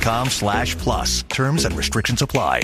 broadcom.com/plus. Terms and restrictions apply.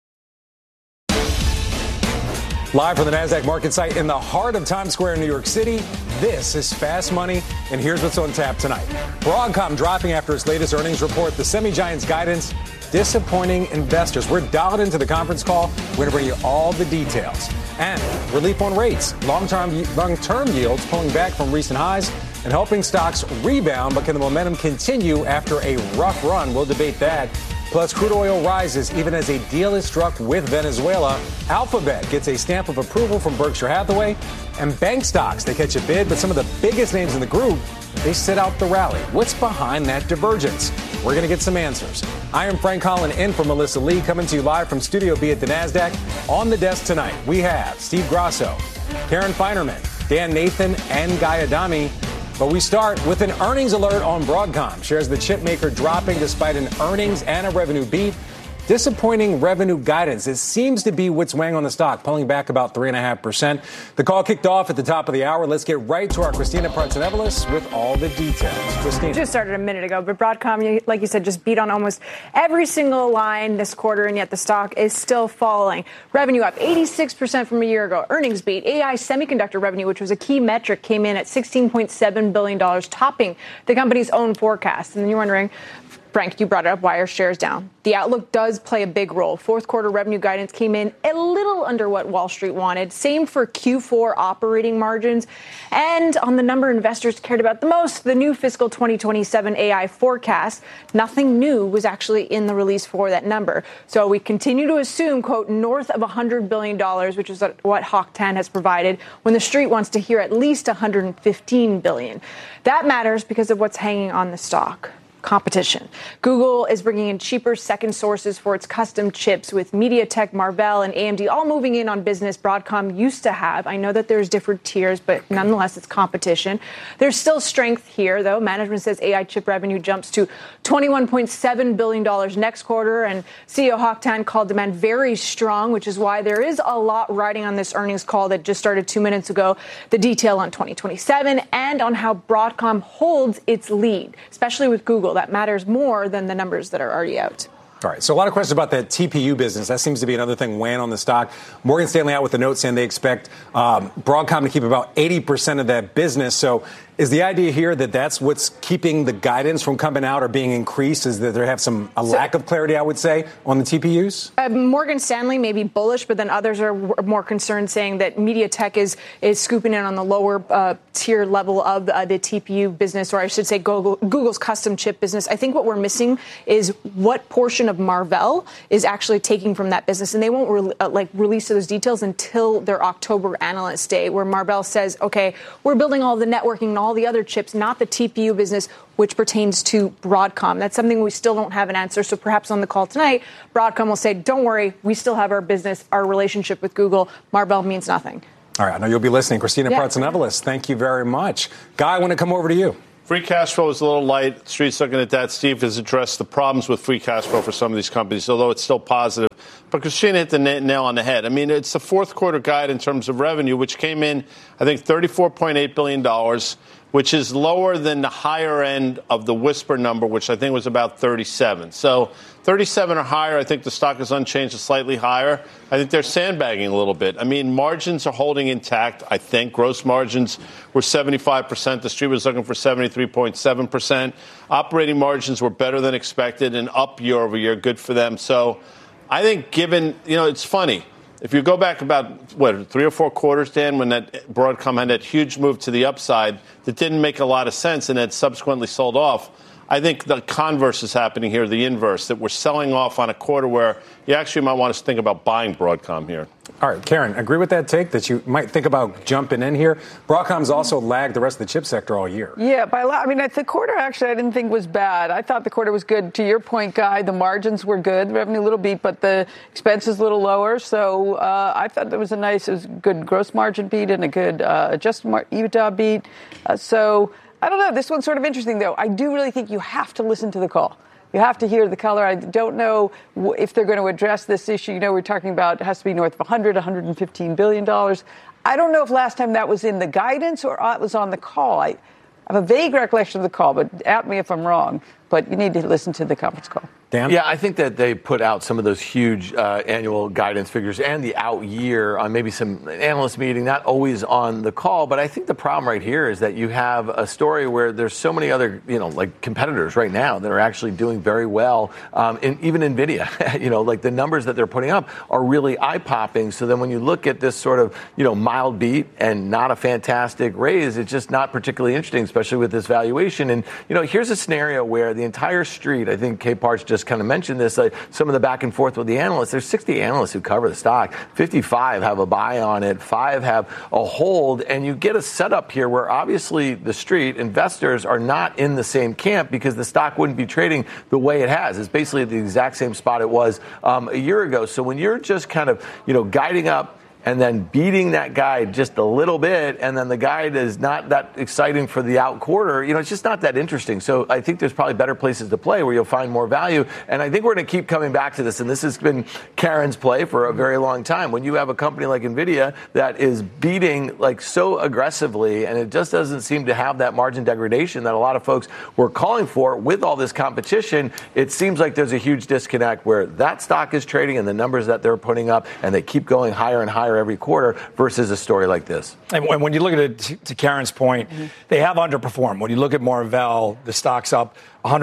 Live from the NASDAQ market site in the heart of Times Square in New York City, this is Fast Money, and here's what's on tap tonight. Broadcom dropping after its latest earnings report. The semi-giant's guidance disappointing investors. We're dialed into the conference call. We're going to bring you all the details. And relief on rates. Long-term yields pulling back from recent highs and helping stocks rebound. But can the momentum continue after a rough run? We'll debate that. Plus, crude oil rises even as a deal is struck with Venezuela. Alphabet gets a stamp of approval from Berkshire Hathaway. And bank stocks, they catch a bid, but some of the biggest names in the group, they sit out the rally. What's behind that divergence? We're going to get some answers. I am Frank Collin in for Melissa Lee, coming to you live from Studio B at the NASDAQ. On the desk tonight, we have Steve Grasso, Karen Feinerman, Dan Nathan, and Guy Adami. But we start with an earnings alert on Broadcom. Shares of the chip maker dropping despite an earnings and a revenue beat. Disappointing revenue guidance. It seems to be what's weighing on the stock, pulling back about 3.5%. The call kicked off at the top of the hour. Let's get right to our Christina Partsinevelos with all the details. Christina. Just started a minute ago, but Broadcom, like you said, just beat on almost every single line this quarter, and yet the stock is still falling. Revenue up 86% from a year ago. Earnings beat. AI semiconductor revenue, which was a key metric, came in at $16.7 billion, topping the company's own forecast. And then you're wondering, Frank, you brought it up. Why are shares down? The outlook does play a big role. Fourth quarter revenue guidance came in a little under what Wall Street wanted. Same for Q4 operating margins. And on the number investors cared about the most, the new fiscal 2027 AI forecast. Nothing new was actually in the release for that number. So we continue to assume, quote, north of $100 billion, which is what Hawk 10 has provided, when the street wants to hear at least $115 billion. That matters because of what's hanging on the stock. Competition. Google is bringing in cheaper second sources for its custom chips, with MediaTek, Marvell, and AMD all moving in on business Broadcom used to have. I know that there's different tiers, but nonetheless, it's competition. There's still strength here, though. Management says AI chip revenue jumps to $21.7 billion next quarter, and CEO Hawk 10 called demand very strong, which is why there is a lot riding on this earnings call that just started 2 minutes ago. The detail on 2027 and on how Broadcom holds its lead, especially with Google. That matters more than the numbers that are already out. All right. So a lot of questions about that TPU business. That seems to be another thing weighing on the stock. Morgan Stanley out with a note saying they expect Broadcom to keep about 80% of that business. So is the idea here that that's what's keeping the guidance from coming out or being increased? Is that they have a lack of clarity, I would say, on the TPUs? Morgan Stanley may be bullish, but then others are more concerned, saying that MediaTek is scooping in on the lower tier level of the TPU business, or I should say Google's custom chip business. I think what we're missing is what portion of Marvell is actually taking from that business, and they won't release those details until their October analyst day, where Marvell says, okay, we're building all the networking and all the other chips, not the TPU business, which pertains to Broadcom. That's something we still don't have an answer. So perhaps on the call tonight, Broadcom will say, don't worry, we still have our business, our relationship with Google. Marvell means nothing. All right. I know you'll be listening. Christina Partsinevelos, thank you very much. Guy, I want to come over to you. Free cash flow is a little light. Street's looking at that. Steve has addressed the problems with free cash flow for some of these companies, although it's still positive. But Christina hit the nail on the head. I mean, it's the fourth quarter guide in terms of revenue, which came in, I think, $34.8 billion, which is lower than the higher end of the Whisper number, which I think was about 37. So 37 or higher, I think the stock is unchanged, slightly higher. I think they're sandbagging a little bit. I mean, margins are holding intact, I think. Gross margins were 75%. The street was looking for 73.7%. Operating margins were better than expected and up year over year. Good for them. So I think given, it's funny. If you go back about, 3 or 4 quarters, Dan, when that Broadcom had that huge move to the upside that didn't make a lot of sense and had subsequently sold off, I think the converse is happening here, the inverse, that we're selling off on a quarter where you actually might want to think about buying Broadcom here. All right, Karen, agree with that take that you might think about jumping in here? Broadcom's also lagged the rest of the chip sector all year. Yeah, by a lot. I mean, the quarter actually I didn't think was bad. I thought the quarter was good. To your point, Guy, the margins were good. The revenue a little beat, but the expenses a little lower. So I thought it was a good gross margin beat and a good adjusted EBITDA beat. So I don't know. This one's sort of interesting, though. I do really think you have to listen to the call. You have to hear the color. I don't know if they're going to address this issue. We're talking about it has to be north of $115 billion. I don't know if last time that was in the guidance or it was on the call. I have a vague recollection of the call, but at me if I'm wrong. but you need to listen to the conference call. Dan? Yeah, I think that they put out some of those huge annual guidance figures and the out year on maybe some analyst meeting, not always on the call. But I think the problem right here is that you have a story where there's so many other, like competitors right now that are actually doing very well. Even NVIDIA, like the numbers that they're putting up are really eye-popping. So then when you look at this sort of, mild beat and not a fantastic raise, it's just not particularly interesting, especially with this valuation. And, here's a scenario where the entire street, I think Kay Parch just kind of mentioned this, some of the back and forth with the analysts. There's 60 analysts who cover the stock. 55 have a buy on it. 5 have a hold. And you get a setup here where obviously the street investors are not in the same camp because the stock wouldn't be trading the way it has. It's basically the exact same spot it was a year ago. So when you're just kind of, guiding up and then beating that guide just a little bit, and then the guide is not that exciting for the out quarter, it's just not that interesting. So I think there's probably better places to play where you'll find more value. And I think we're going to keep coming back to this, and this has been Karen's play for a very long time. When you have a company like NVIDIA that is beating like so aggressively, and it just doesn't seem to have that margin degradation that a lot of folks were calling for with all this competition, it seems like there's a huge disconnect where that stock is trading and the numbers that they're putting up, and they keep going higher and higher every quarter versus a story like this. And when you look at it, to Karen's point, they have underperformed. When you look at Marvell, the stock's up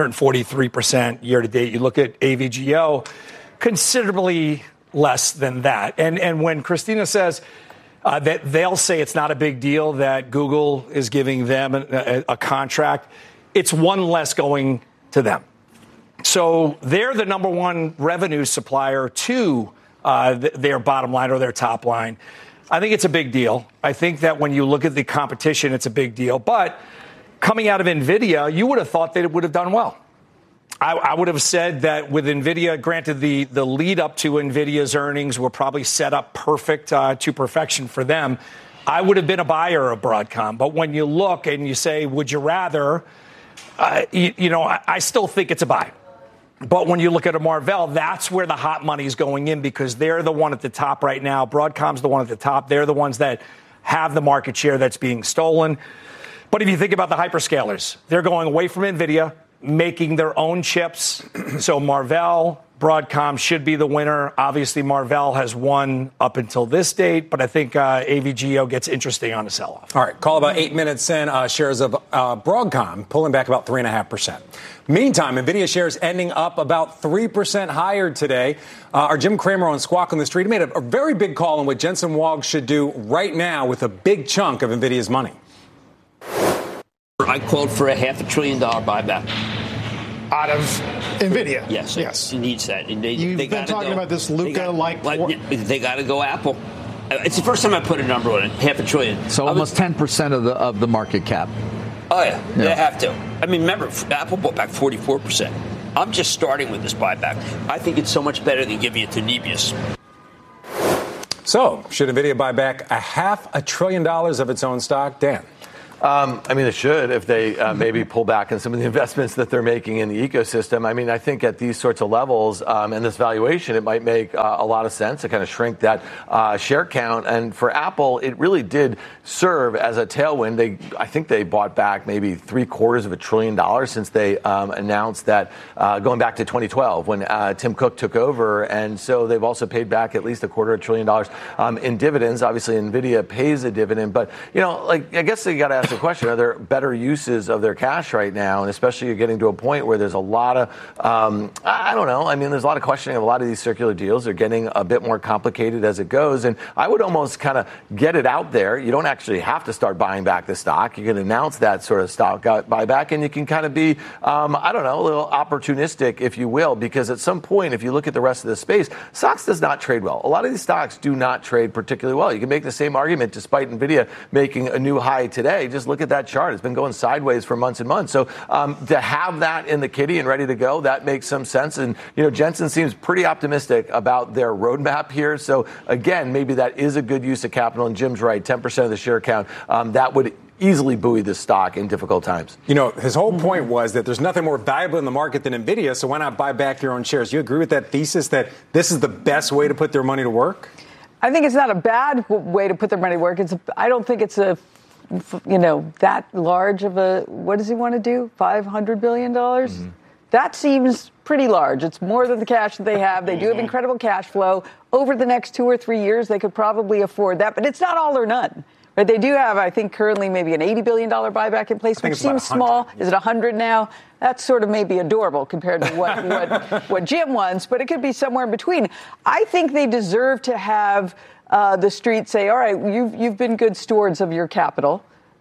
143% year to date. You look at AVGO, considerably less than that. And when Christina says that they'll say it's not a big deal that Google is giving them a contract, it's one less going to them. So they're the number one revenue supplier to their bottom line or their top line. I think it's a big deal. I think that when you look at the competition, it's a big deal. But coming out of NVIDIA, you would have thought that it would have done well. I would have said that with NVIDIA, granted the lead up to NVIDIA's earnings were probably set up perfect to perfection for them. I would have been a buyer of Broadcom. But when you look and you say, would you rather, I still think it's a buy. But when you look at a Marvell, that's where the hot money is going in because they're the one at the top right now. Broadcom's the one at the top. They're the ones that have the market share that's being stolen. But if you think about the hyperscalers, they're going away from NVIDIA, making their own chips. So Marvell, Broadcom should be the winner. Obviously, Marvell has won up until this date, but I think AVGO gets interesting on a sell-off. All right, call about 8 minutes in. Shares of Broadcom pulling back about 3.5%. Meantime, NVIDIA shares ending up about 3% higher today. Our Jim Cramer on Squawk on the Street made a very big call on what Jensen Huang should do right now with a big chunk of NVIDIA's money. I called for a $500 billion buyback. Out of NVIDIA? Yes. It needs that. You've been talking about this Luca-like... They got to go Apple. It's the first time I put a number on it, $500 billion. So almost 10% of the market cap. Oh, yeah. They have to. I mean, remember, Apple bought back 44%. I'm just starting with this buyback. I think it's so much better than giving it to Nebius. So, should NVIDIA buy back $500 billion of its own stock? Dan? I mean, they should if they maybe pull back on some of the investments that they're making in the ecosystem. I mean, I think at these sorts of levels and this valuation, it might make a lot of sense to kind of shrink that share count. And for Apple, it really did serve as a tailwind. I think they bought back maybe $750 billion since they announced that going back to 2012 when Tim Cook took over. And so they've also paid back at least $250 billion in dividends. Obviously, NVIDIA pays a dividend. But, I guess they got to ask the question, are there better uses of their cash right now? And especially you're getting to a point where there's a lot of, I don't know. I mean, there's a lot of questioning of a lot of these circular deals. They're getting a bit more complicated as it goes. And I would almost kind of get it out there. You don't actually have to start buying back the stock. You can announce that sort of stock buyback and you can kind of be, I don't know, a little opportunistic, if you will, because at some point, if you look at the rest of the space, stocks does not trade well. A lot of these stocks do not trade particularly well. You can make the same argument despite NVIDIA making a new high today. Just look at that chart. It's been going sideways for months and months. So to have that in the kitty and ready to go, that makes some sense. And, Jensen seems pretty optimistic about their roadmap here. So, again, maybe that is a good use of capital. And Jim's right, 10% of the share count, that would easily buoy the stock in difficult times. His whole point was that there's nothing more valuable in the market than NVIDIA, so why not buy back your own shares? You agree with that thesis that this is the best way to put their money to work? I think it's not a bad way to put their money to work. I don't think it's that large of a, what does he want to do? $500 billion? That seems pretty large. It's more than the cash that they have. They do have incredible cash flow. Over the next 2 or 3 years, they could probably afford that. But it's not all or none. But they do have, I think, currently maybe an $80 billion buyback in place, which seems small. Is it 100 now? That's sort of maybe adorable compared to what Jim wants, but it could be somewhere in between. I think they deserve to have the street say, all right, you've been good stewards of your capital,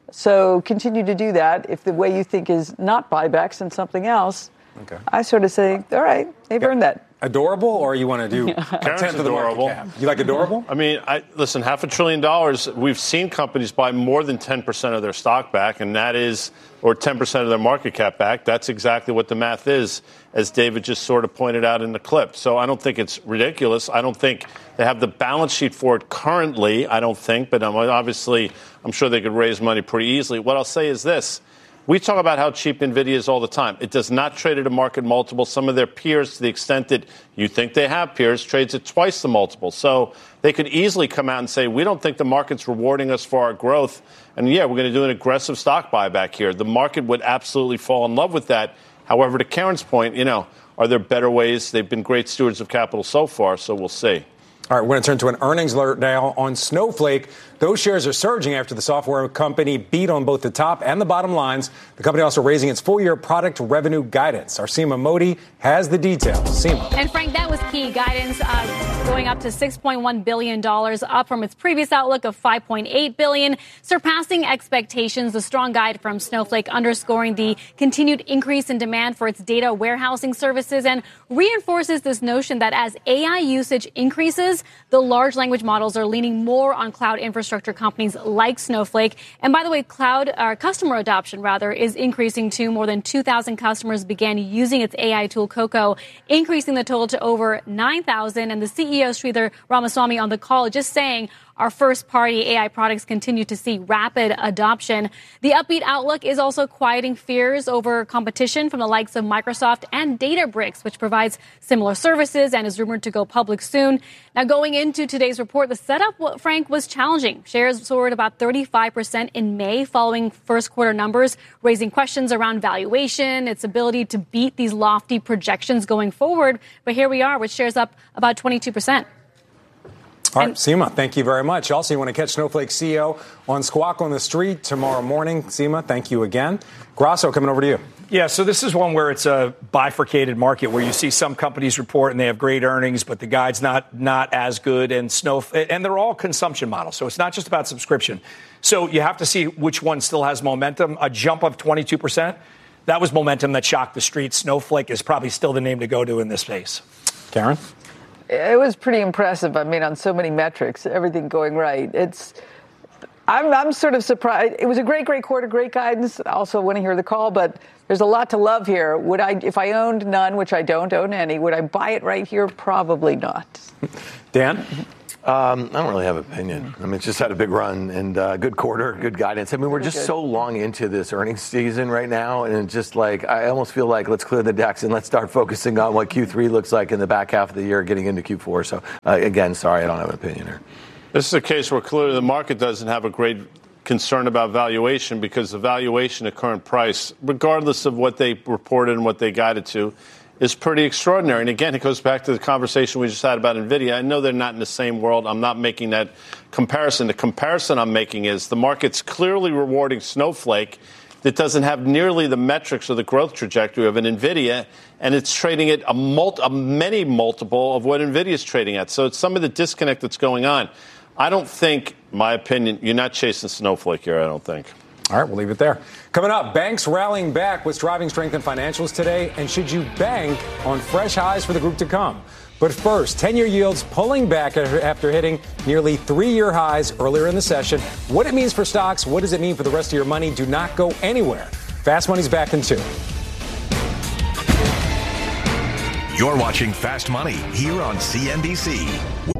so continue to do that. If the way you think is not buybacks and something else, I sort of say, all right, they've earned that. Adorable, or you want to do a tenth of the market cap? You like adorable? I mean, listen, $500 billion, we've seen companies buy more than 10% of their stock back, and that is, or 10% of their market cap back. That's exactly what the math is, as David just sort of pointed out in the clip. So I don't think it's ridiculous. I don't think they have the balance sheet for it currently, I don't think, but obviously I'm sure they could raise money pretty easily. What I'll say is this. We talk about how cheap NVIDIA is all the time. It does not trade at a market multiple. Some of their peers, to the extent that you think they have peers, trades at twice the multiple. So they could easily come out and say, we don't think the market's rewarding us for our growth. And, yeah, we're going to do an aggressive stock buyback here. The market would absolutely fall in love with that. However, to Karen's point, are there better ways? They've been great stewards of capital so far, so we'll see. All right, we're going to turn to an earnings alert now on Snowflake. Those shares are surging after the software company beat on both the top and the bottom lines. The company also raising its full-year product revenue guidance. Our Seema Modi has the details. Seema. And, Frank, that was key. Guidance going up to $6.1 billion, up from its previous outlook of $5.8 billion, surpassing expectations. The strong guide from Snowflake underscoring the continued increase in demand for its data warehousing services and reinforces this notion that as AI usage increases, the large language models are leaning more on cloud infrastructure companies like Snowflake. And by the way, customer adoption, is increasing too. More than 2,000 customers began using its AI tool, Coco, increasing the total to over 9,000. And the CEO, Sridhar Ramaswamy, on the call just saying, our first-party AI products continue to see rapid adoption. The upbeat outlook is also quieting fears over competition from the likes of Microsoft and Databricks, which provides similar services and is rumored to go public soon. Now, going into today's report, the setup, Frank, was challenging. Shares soared about 35% in May following first-quarter numbers, raising questions around valuation, its ability to beat these lofty projections going forward. But here we are with shares up about 22%. All right, Seema, thank you very much. Also, you want to catch Snowflake CEO on Squawk on the Street tomorrow morning. Seema, thank you again. Grasso, coming over to you. Yeah, so this is one where it's a bifurcated market where you see some companies report and they have great earnings, but the guide's not as good. And they're all consumption models, so it's not just about subscription. So you have to see which one still has momentum. A jump of 22%, that was momentum that shocked the street. Snowflake is probably still the name to go to in this space. Karen? It was pretty impressive. I mean, on so many metrics, everything going right. I'm sort of surprised. It was a great quarter, great guidance. I also want to hear the call, but there's a lot to love here. If I owned none, which I don't own any, would I buy it right here? Probably not. Dan? I don't really have an opinion. I mean, it's just had a big run and good quarter, good guidance. I mean, we're just so long into this earnings season right now, and it's just like I almost feel like let's clear the decks and let's start focusing on what Q3 looks like in the back half of the year, getting into Q4. So, again, sorry, I don't have an opinion here. This is a case where clearly the market doesn't have a great concern about valuation because the valuation at current price, regardless of what they reported and what they guided to, is pretty extraordinary. And again, it goes back to the conversation we just had about NVIDIA. I know they're not in the same world. I'm not making that comparison. The comparison I'm making is the market's clearly rewarding Snowflake that doesn't have nearly the metrics or the growth trajectory of an NVIDIA, and it's trading at a many multiple of what NVIDIA is trading at. So it's some of the disconnect that's going on. I don't think, my opinion, you're not chasing Snowflake here, I don't think. All right, we'll leave it there. Coming up, banks rallying back. What's driving strength in financials today? And should you bank on fresh highs for the group to come? But first, 10-year yields pulling back after hitting nearly 3-year highs earlier in the session. What it means for stocks, what does it mean for the rest of your money? Do not go anywhere. Fast Money's back in 2. You're watching Fast Money here on CNBC.